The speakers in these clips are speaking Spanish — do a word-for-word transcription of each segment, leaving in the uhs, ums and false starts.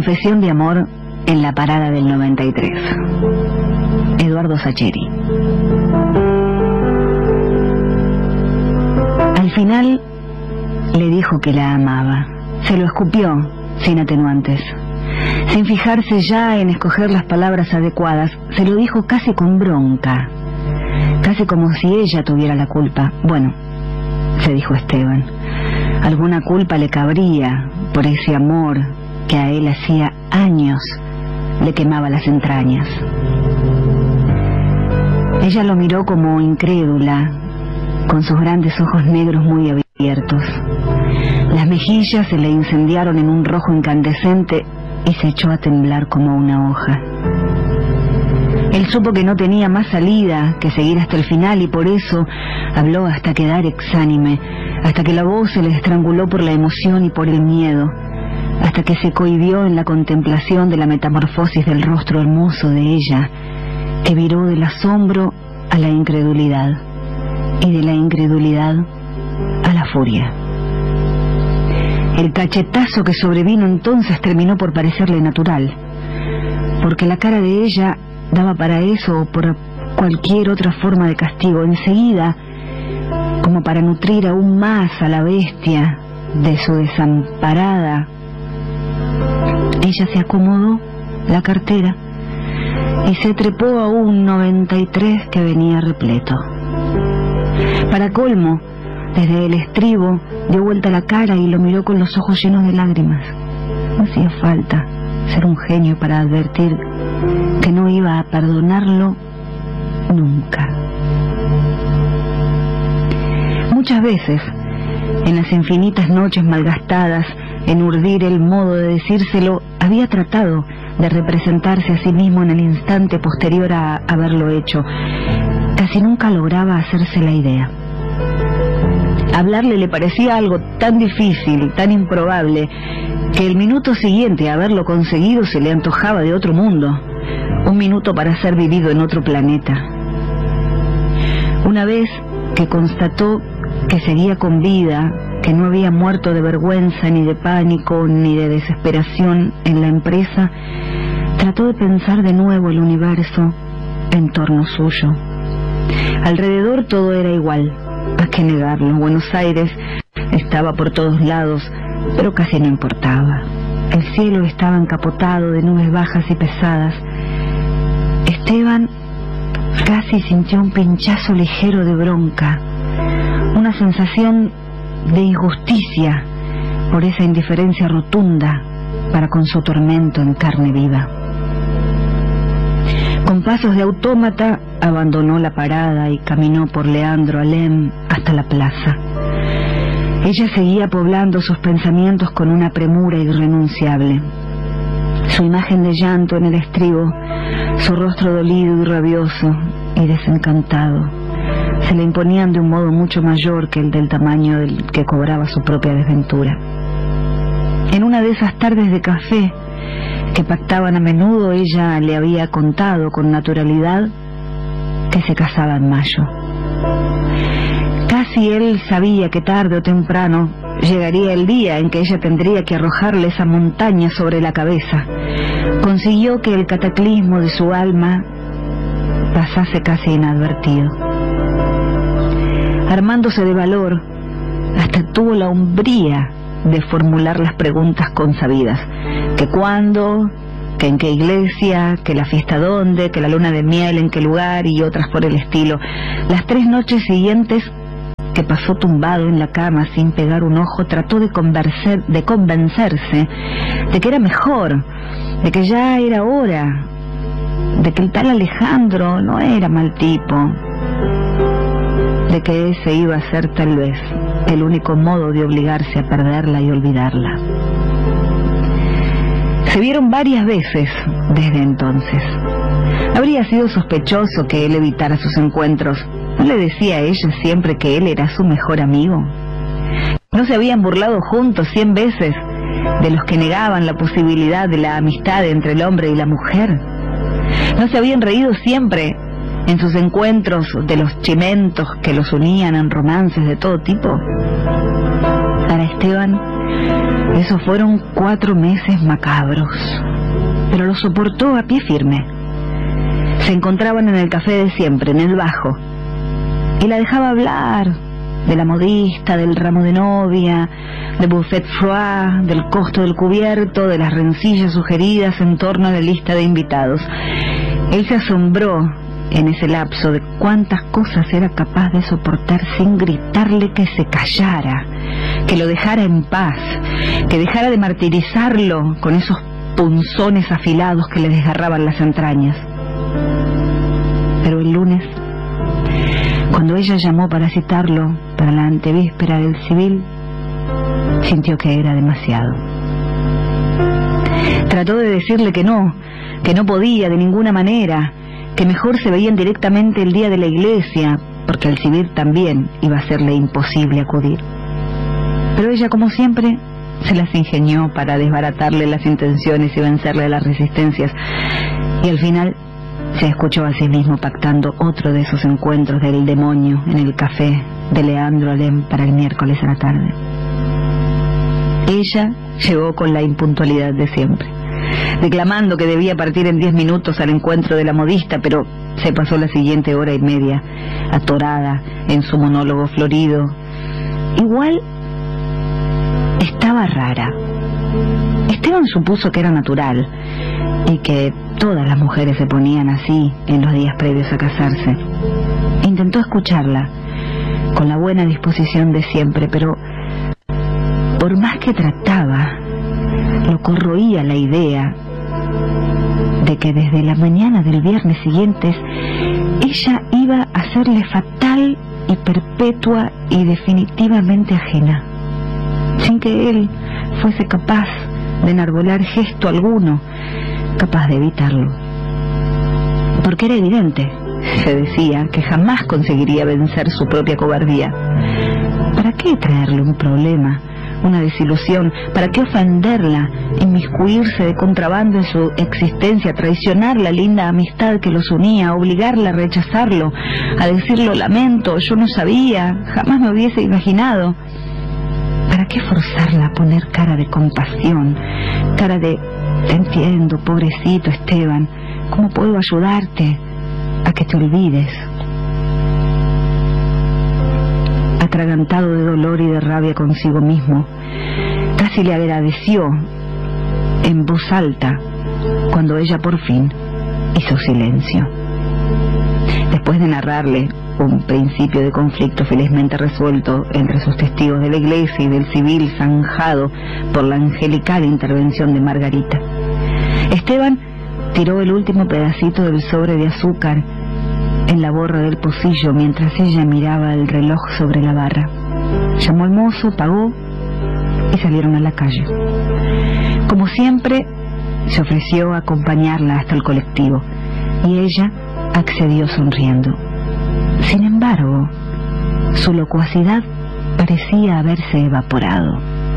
Confesión de amor en la parada del noventa y tres. Eduardo Sacheri. Al final le dijo que la amaba. Se lo escupió sin atenuantes, sin fijarse ya en escoger las palabras adecuadas. Se lo dijo casi con bronca, casi como si ella tuviera la culpa. Bueno, se dijo Esteban, alguna culpa le cabría por ese amor que a él hacía años le quemaba las entrañas. Ella lo miró como incrédula, con sus grandes ojos negros muy abiertos. Las mejillas se le incendiaron en un rojo incandescente y se echó a temblar como una hoja. Él supo que no tenía más salida que seguir hasta el final y por eso habló hasta quedar exánime, hasta que la voz se le estranguló por la emoción y por el miedo, hasta que se cohibió en la contemplación de la metamorfosis del rostro hermoso de ella, que viró del asombro a la incredulidad y de la incredulidad a la furia. El cachetazo que sobrevino entonces terminó por parecerle natural, porque la cara de ella daba para eso o por cualquier otra forma de castigo. Enseguida, como para nutrir aún más a la bestia de su desamparada, ella se acomodó la cartera y se trepó a un noventa y tres que venía repleto. Para colmo, desde el estribo dio vuelta la cara y lo miró con los ojos llenos de lágrimas. No hacía falta ser un genio para advertir que no iba a perdonarlo nunca. Muchas veces, en las infinitas noches malgastadas en urdir el modo de decírselo, había tratado de representarse a sí mismo en el instante posterior a haberlo hecho. Casi nunca lograba hacerse la idea. Hablarle le parecía algo tan difícil, tan improbable, que el minuto siguiente a haberlo conseguido se le antojaba de otro mundo, un minuto para ser vivido en otro planeta. Una vez que constató que seguía con vida, que no había muerto de vergüenza, ni de pánico, ni de desesperación en la empresa, trató de pensar de nuevo el universo en torno suyo. Alrededor todo era igual, ¿a qué negarlo? Buenos Aires estaba por todos lados, pero casi no importaba. El cielo estaba encapotado de nubes bajas y pesadas. Esteban casi sintió un pinchazo ligero de bronca, una sensación de injusticia por esa indiferencia rotunda para con su tormento en carne viva. Con pasos de autómata abandonó la parada y caminó por Leandro Alem hasta la plaza. Ella seguía poblando sus pensamientos con una premura irrenunciable. Su imagen de llanto en el estribo, su rostro dolido y rabioso y desencantado, se le imponían de un modo mucho mayor que el del tamaño del que cobraba su propia desventura. En una de esas tardes de café que pactaban a menudo, ella le había contado con naturalidad que se casaba en mayo. Casi él sabía que tarde o temprano llegaría el día en que ella tendría que arrojarle esa montaña sobre la cabeza. Consiguió que el cataclismo de su alma pasase casi inadvertido. Armándose de valor, hasta tuvo la hombría de formular las preguntas consabidas: que cuándo, que en qué iglesia, que la fiesta dónde, que la luna de miel en qué lugar y otras por el estilo. Las tres noches siguientes que pasó tumbado en la cama sin pegar un ojo, trató de, convencer, de convencerse de que era mejor, de que ya era hora, de que el tal Alejandro no era mal tipo, de que ese iba a ser tal vez el único modo de obligarse a perderla y olvidarla. Se vieron varias veces desde entonces. Habría sido sospechoso que él evitara sus encuentros. ¿No le decía a ella siempre que él era su mejor amigo? ¿No se habían burlado juntos cien veces de los que negaban la posibilidad de la amistad entre el hombre y la mujer? ¿No se habían reído siempre en sus encuentros de los chimentos que los unían en romances de todo tipo? Para Esteban, Esos fueron cuatro meses macabros, pero lo soportó a pie firme. Se encontraban en el café de siempre, en el Bajo, y la dejaba hablar de la modista, del ramo de novia, de buffet froid, del costo del cubierto, de las rencillas sugeridas en torno a la lista de invitados. Él se asombró en ese lapso de cuántas cosas era capaz de soportar sin gritarle que se callara, que lo dejara en paz, que dejara de martirizarlo con esos punzones afilados que le desgarraban las entrañas. Pero el lunes, cuando ella llamó para citarlo para la antevíspera del civil, sintió que era demasiado. Trató de decirle que no, que no podía de ninguna manera, que mejor se veían directamente el día de la iglesia, porque al civil también iba a serle imposible acudir. Pero ella, como siempre, se las ingenió para desbaratarle las intenciones y vencerle las resistencias, y al final se escuchó a sí mismo pactando otro de esos encuentros del demonio en el café de Leandro Alem para el miércoles a la tarde. Ella llegó con la impuntualidad de siempre, declamando que debía partir en diez minutos al encuentro de la modista, pero se pasó la siguiente hora y media atorada en su monólogo florido. Igual estaba rara. Esteban supuso que era natural y que todas las mujeres se ponían así en los días previos a casarse. Intentó escucharla con la buena disposición de siempre, pero por más que trataba, lo corroía la idea de que desde la mañana del viernes siguiente ella iba a serle fatal y perpetua y definitivamente ajena, sin que él fuese capaz de enarbolar gesto alguno, capaz de evitarlo. Porque era evidente, se decía, que jamás conseguiría vencer su propia cobardía. ¿Para qué traerle un problema, una desilusión? ¿Para qué ofenderla, inmiscuirse de contrabando en su existencia, traicionar la linda amistad que los unía, obligarla a rechazarlo, a decir lo lamento, yo no sabía, jamás me hubiese imaginado? ¿Para qué forzarla a poner cara de compasión, cara de te entiendo, pobrecito Esteban, ¿cómo puedo ayudarte a que te olvides? Atragantado de dolor y de rabia consigo mismo, casi le agradeció en voz alta cuando ella por fin hizo silencio. Después de narrarle un principio de conflicto felizmente resuelto entre sus testigos de la iglesia y del civil zanjado por la angelical intervención de Margarita, Esteban tiró el último pedacito del sobre de azúcar en la borra del pocillo mientras ella miraba el reloj sobre la barra. Llamó al mozo, pagó y salieron a la calle. Como siempre, se ofreció a acompañarla hasta el colectivo y ella accedió sonriendo. Sin embargo, su locuacidad parecía haberse evaporado.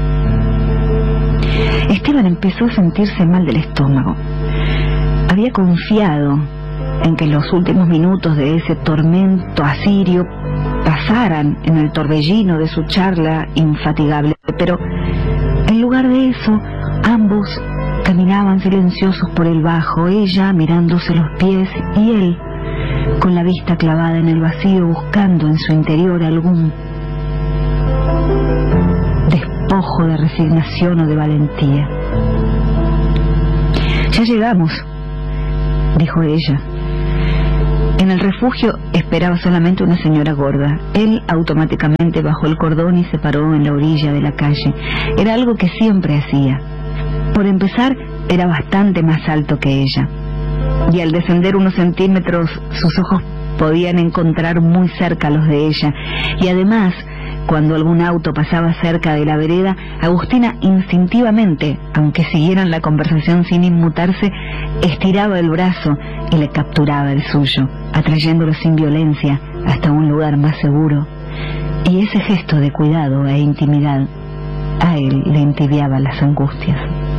Esteban empezó a sentirse mal del estómago. Había confiado en que los últimos minutos de ese tormento asirio pasaran en el torbellino de su charla infatigable, pero en lugar de eso, ambos caminaban silenciosos por el Bajo, ella mirándose los pies y él con la vista clavada en el vacío, buscando en su interior algún despojo de resignación o de valentía. Ya llegamos, dijo ella. En el refugio esperaba solamente una señora gorda. Él automáticamente bajó el cordón y se paró en la orilla de la calle. Era algo que siempre hacía. Por empezar, era bastante más alto que ella, y al descender unos centímetros sus ojos podían encontrar muy cerca los de ella, y además, cuando algún auto pasaba cerca de la vereda, Agustina instintivamente, aunque siguieran la conversación sin inmutarse, estiraba el brazo y le capturaba el suyo, atrayéndolo sin violencia hasta un lugar más seguro, y ese gesto de cuidado e intimidad a él le entibiaba las angustias.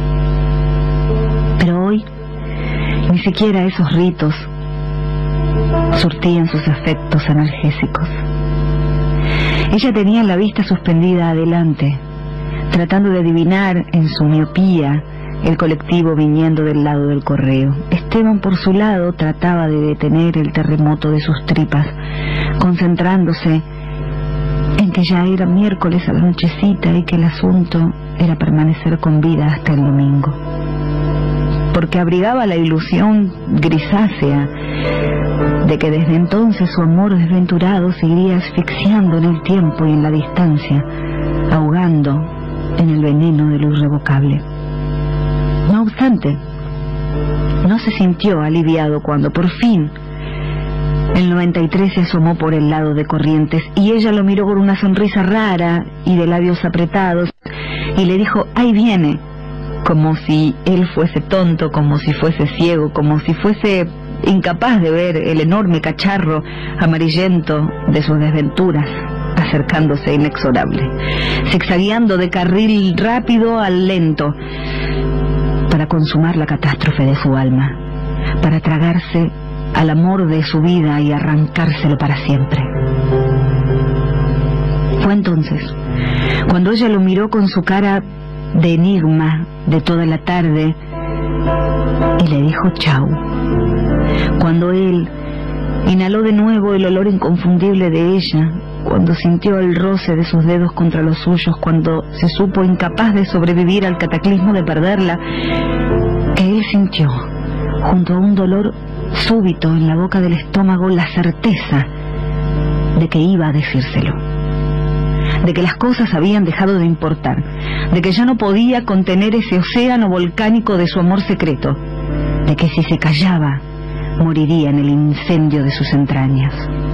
Pero hoy ni siquiera esos ritos surtían sus efectos analgésicos. Ella tenía la vista suspendida adelante, tratando de adivinar en su miopía el colectivo viniendo del lado del correo. Esteban, por su lado, trataba de detener el terremoto de sus tripas, concentrándose en que ya era miércoles a la nochecita y que el asunto era permanecer con vida hasta el domingo, porque abrigaba la ilusión grisácea de que desde entonces su amor desventurado se iría asfixiando en el tiempo y en la distancia, ahogando en el veneno de lo irrevocable. No obstante, no se sintió aliviado cuando por fin el noventa y tres se asomó por el lado de Corrientes y ella lo miró con una sonrisa rara y de labios apretados y le dijo: ahí viene, como si él fuese tonto, como si fuese ciego, como si fuese incapaz de ver el enorme cacharro amarillento de sus desventuras acercándose inexorable, zigzagueando de carril rápido al lento para consumar la catástrofe de su alma, para tragarse al amor de su vida y arrancárselo para siempre. Fue entonces cuando ella lo miró con su cara de enigma de toda la tarde y le dijo chau. Cuando él inhaló de nuevo el olor inconfundible de ella, cuando sintió el roce de sus dedos contra los suyos, cuando se supo incapaz de sobrevivir al cataclismo de perderla, que él sintió, junto a un dolor súbito en la boca del estómago, la certeza de que iba a decírselo, de que las cosas habían dejado de importar, de que ya no podía contener ese océano volcánico de su amor secreto, de que si se callaba moriría en el incendio de sus entrañas.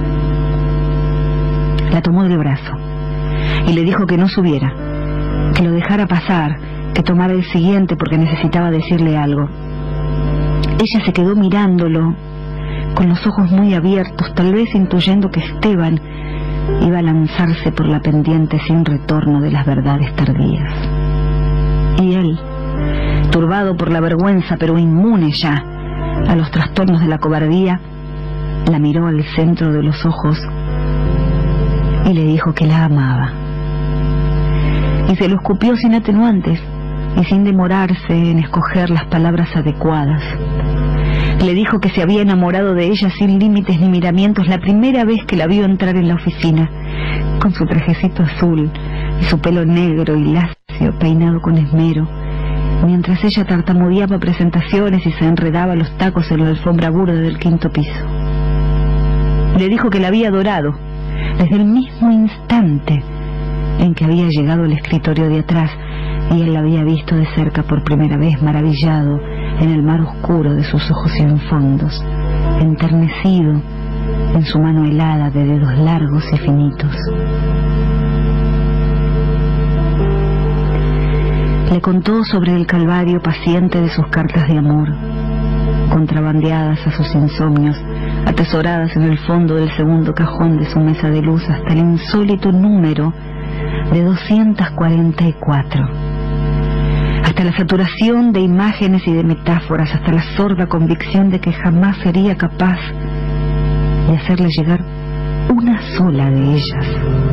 La tomó del brazo y le dijo que no subiera, que lo dejara pasar, que tomara el siguiente porque necesitaba decirle algo. Ella se quedó mirándolo con los ojos muy abiertos, tal vez intuyendo que Esteban iba a lanzarse por la pendiente sin retorno de las verdades tardías. Y él, turbado por la vergüenza pero inmune ya a los trastornos de la cobardía, la miró al centro de los ojos y le dijo que la amaba. Y se lo escupió sin atenuantes y sin demorarse en escoger las palabras adecuadas. Le dijo que se había enamorado de ella sin límites ni miramientos la primera vez que la vio entrar en la oficina, con su trajecito azul y su pelo negro y lacio peinado con esmero, mientras ella tartamudeaba presentaciones y se enredaba los tacos en la alfombra burda del quinto piso. Le dijo que la había adorado desde el mismo instante en que había llegado al escritorio de atrás y él la había visto de cerca por primera vez, maravillado en el mar oscuro de sus ojos sin fondos, enternecido en su mano helada de dedos largos y finitos. Le contó sobre el calvario paciente de sus cartas de amor, contrabandeadas a sus insomnios, atesoradas en el fondo del segundo cajón de su mesa de luz hasta el insólito número de doscientos cuarenta y cuatro, hasta la saturación de imágenes y de metáforas, hasta la sorda convicción de que jamás sería capaz de hacerle llegar una sola de ellas.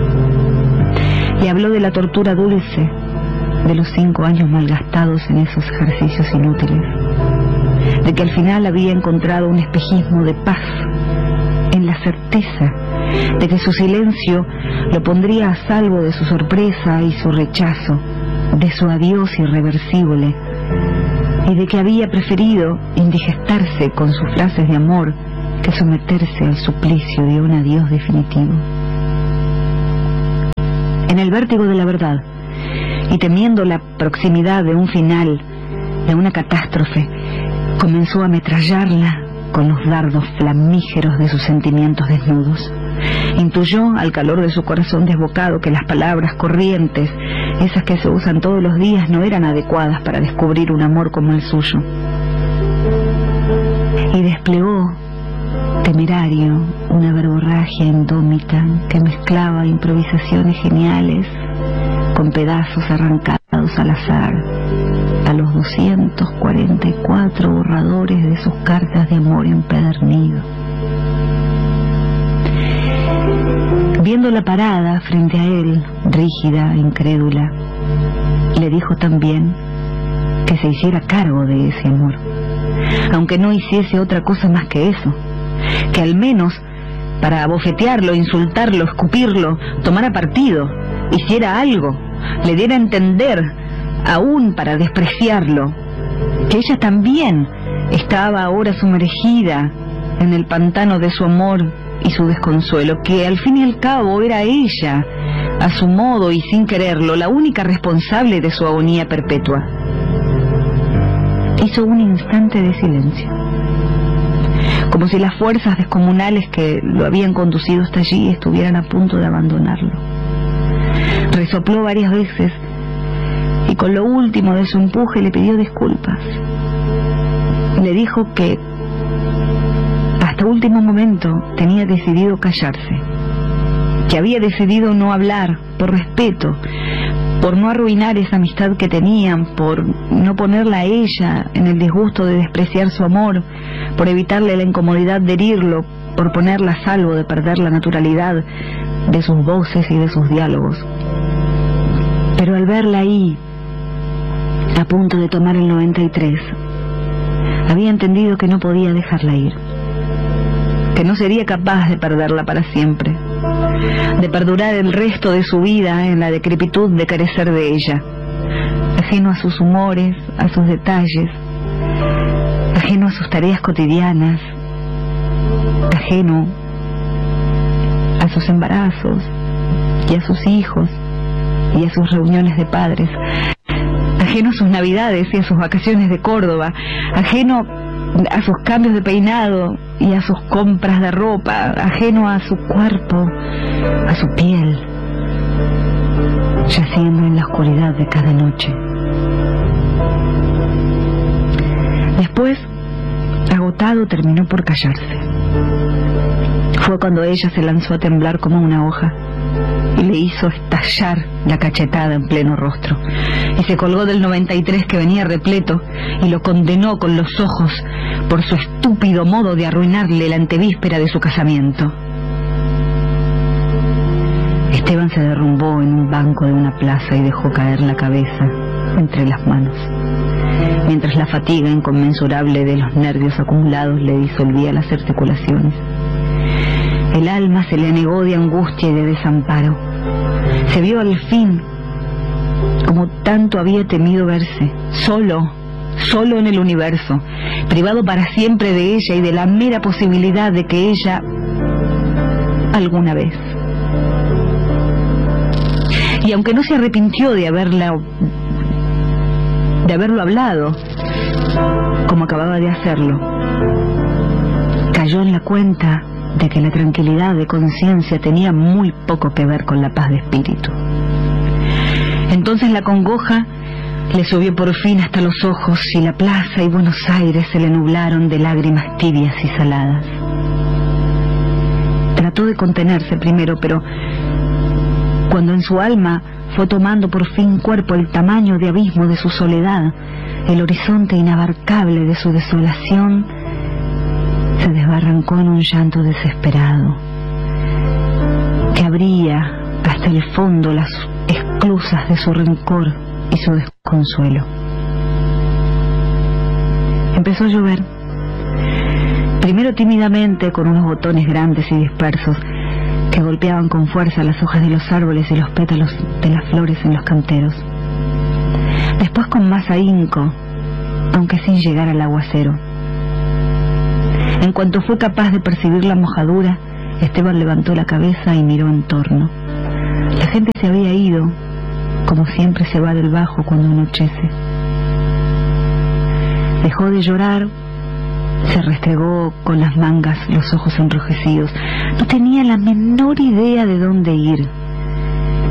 Y habló de la tortura dulce de los cinco años malgastados en esos ejercicios inútiles, de que al final había encontrado un espejismo de paz en la certeza de que su silencio lo pondría a salvo de su sorpresa y su rechazo, de su adiós irreversible, y de que había preferido indigestarse con sus frases de amor que someterse al suplicio de un adiós definitivo. En el vértigo de la verdad, y temiendo la proximidad de un final, de una catástrofe, comenzó a ametrallarla con los dardos flamígeros de sus sentimientos desnudos. Intuyó al calor de su corazón desbocado que las palabras corrientes, esas que se usan todos los días, no eran adecuadas para descubrir un amor como el suyo. Y desplegó, temerario, una verborragia indómita que mezclaba improvisaciones geniales con pedazos arrancados al azar a los doscientos cuarenta y cuatro borradores de sus cartas de amor empedernido. Viéndola parada frente a él, rígida, incrédula, le dijo también que se hiciera cargo de ese amor, aunque no hiciese otra cosa más que eso, que al menos para abofetearlo, insultarlo, escupirlo, tomara partido, hiciera algo, le diera a entender, aún para despreciarlo, que ella también estaba ahora sumergida en el pantano de su amor y su desconsuelo, que al fin y al cabo era ella, a su modo y sin quererlo, la única responsable de su agonía perpetua. Hizo un instante de silencio, como si las fuerzas descomunales que lo habían conducido hasta allí estuvieran a punto de abandonarlo. Resopló varias veces y con lo último de su empuje le pidió disculpas. Le dijo que hasta último momento tenía decidido callarse, que había decidido no hablar por respeto, por no arruinar esa amistad que tenían, por no ponerla a ella en el disgusto de despreciar su amor, por evitarle la incomodidad de herirlo, por ponerla a salvo de perder la naturalidad de sus voces y de sus diálogos. Pero al verla ahí, a punto de tomar el noventa y tres, había entendido que no podía dejarla ir, que no sería capaz de perderla para siempre, de perdurar el resto de su vida en la decrepitud de carecer de ella, ajeno a sus humores, a sus detalles, ajeno a sus tareas cotidianas, ajeno a sus embarazos y a sus hijos y a sus reuniones de padres, ajeno a sus navidades y a sus vacaciones de Córdoba, ajeno a sus cambios de peinado y a sus compras de ropa, ajeno a su cuerpo, a su piel, yaciendo en la oscuridad de cada noche. Después, agotado, terminó por callarse. Fue cuando ella se lanzó a temblar como una hoja y le hizo estallar la cachetada en pleno rostro, y se colgó del noventa y tres que venía repleto y lo condenó con los ojos por su estúpido modo de arruinarle la antevíspera de su casamiento. Esteban se derrumbó en un banco de una plaza y dejó caer la cabeza entre las manos, mientras la fatiga inconmensurable de los nervios acumulados le disolvía las articulaciones. El alma se le anegó de angustia y de desamparo. Se vio al fin, como tanto había temido verse, solo, solo en el universo, privado para siempre de ella y de la mera posibilidad de que ella, alguna vez. Y aunque no se arrepintió de haberla, de haberlo hablado, como acababa de hacerlo, cayó en la cuenta de que la tranquilidad de conciencia tenía muy poco que ver con la paz de espíritu. Entonces la congoja le subió por fin hasta los ojos y la plaza y Buenos Aires se le nublaron de lágrimas tibias y saladas. Trató de contenerse primero, pero cuando en su alma fue tomando por fin cuerpo el tamaño de abismo de su soledad, el horizonte inabarcable de su desolación, se desbarrancó en un llanto desesperado que abría hasta el fondo las esclusas de su rencor y su desconsuelo. Empezó a llover, primero tímidamente con unos botones grandes y dispersos que golpeaban con fuerza las hojas de los árboles y los pétalos de las flores en los canteros. Después con más ahínco, aunque sin llegar al aguacero. En cuanto fue capaz de percibir la mojadura, Esteban levantó la cabeza y miró en torno. La gente se había ido, como siempre se va del bajo cuando anochece. Dejó de llorar, se restregó con las mangas los ojos enrojecidos. No tenía la menor idea de dónde ir.